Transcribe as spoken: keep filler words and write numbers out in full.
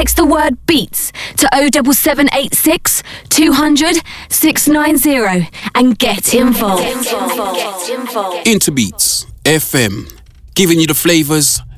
text the word BEATS to oh seven seven eight six, two hundred, six nine zero and get involved. Into Beats F M, giving you the flavours